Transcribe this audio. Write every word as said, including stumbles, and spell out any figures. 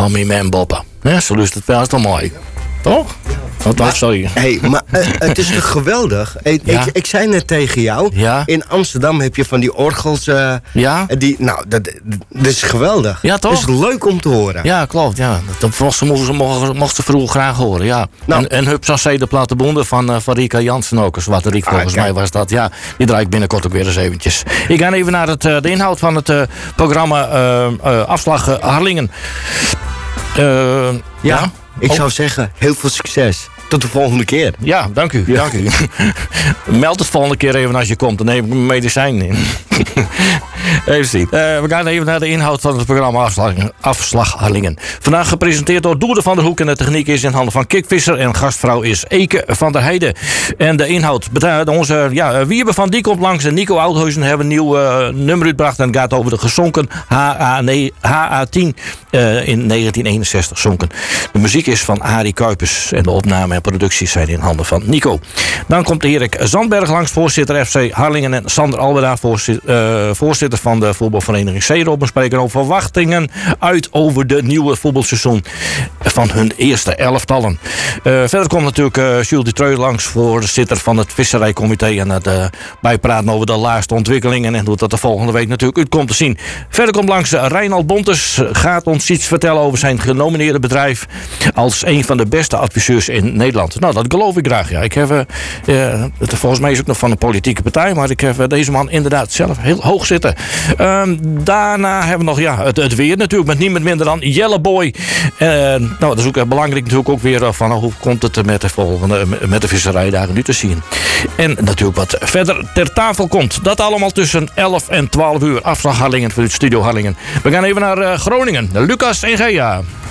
van mijn man Boppen. Ja, zo lust het wel, is toch mooi. Toch? Wat toch, sorry. Hey, maar uh, het is toch geweldig? Ik, Ja. ik, ik zei net tegen jou, Ja. in Amsterdam heb je van die orgels. Uh, Ja? Die, nou, dat, dat is geweldig. Ja, toch? Het is leuk om te horen. Ja, klopt. Ja. Dat mochten ze, mochten, mochten ze vroeger graag horen. Ja. Nou. En, en Hup Sassé, de platenbonden van, uh, van Rika Jansen ook. Zwarte Riek, volgens Ah, kijk. mij was dat. Ja, die draai ik binnenkort ook weer eens eventjes. Ik ga even naar het, uh, de inhoud van het uh, programma uh, uh, Afslag uh, Harlingen. Uh, ja. Ja, ik Oh. zou zeggen, heel veel succes. Tot de volgende keer. Ja, dank u. Dank u. Meld het volgende keer even als je komt. Dan neem ik mijn medicijn in. Even zien. Uh, we gaan even naar de inhoud van het programma Afslag, Afslag Harlingen. Vandaag gepresenteerd door Doede van der Hoek. En de techniek is in handen van Kik Visser. En gastvrouw is Eke van der Heijden. En de inhoud. Onze ja, Wiebe van die komt langs. En Nico Oudhuizen hebben een nieuw uh, nummer uitgebracht. En het gaat over de gezonken H A tien uh, in negentien eenenzestig zonken. De muziek is van Arie Kuipers. En de opname en producties zijn in handen van Nico. Dan komt Erik Zandberg langs, voorzitter F C Harlingen. En Sander Albeda, voorzitter, uh, voorzitter van de voetbalvereniging Zeerob. We spreken over verwachtingen uit over de nieuwe voetbalseizoen van hun eerste elftallen. Uh, verder komt natuurlijk uh, Jules Dutreux langs, voorzitter van het Visserijcomité. En het uh, bijpraten over de laatste ontwikkelingen. En hoe dat de volgende week natuurlijk uit komt te zien. Verder komt langs uh, Reinald Bontes. Gaat ons iets vertellen over zijn genomineerde bedrijf als een van de beste adviseurs in Nederland. Nou, dat geloof ik graag. Ja. Ik heb, uh, uh, het, volgens mij is ook nog van een politieke partij, maar ik heb uh, deze man inderdaad zelf heel hoog zitten. Uh, daarna hebben we nog ja, het, het weer natuurlijk met niemand minder dan Jelle Boy. Uh, nou, dat is ook uh, belangrijk natuurlijk ook weer uh, van uh, hoe komt het met de volgende met de visserijdagen nu te zien. En natuurlijk wat verder ter tafel komt. Dat allemaal tussen elf en twaalf uur. Afslag Harlingen voor het Studio Harlingen. We gaan even naar uh, Groningen. Lucas en Gea.